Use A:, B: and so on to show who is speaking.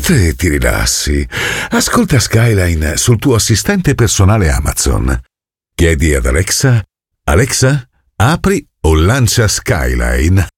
A: Mentre ti rilassi, ascolta Skyline sul tuo assistente personale Amazon. Chiedi ad Alexa: Alexa, apri o lancia Skyline.